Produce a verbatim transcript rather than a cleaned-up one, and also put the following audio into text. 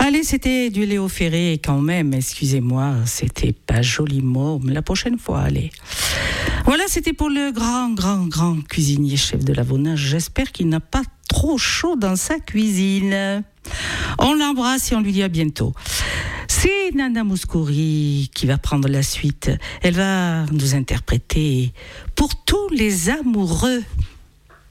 Allez, c'était du Léo Ferré quand même, excusez-moi, c'était pas joli mot, mais la prochaine fois, allez. Voilà, c'était pour le grand, grand, grand cuisinier chef de l'Avonage. J'espère qu'il n'a pas trop chaud dans sa cuisine. On l'embrasse et on lui dit à bientôt. C'est Nana Mouskouri qui va prendre la suite. Elle va nous interpréter pour tous les amoureux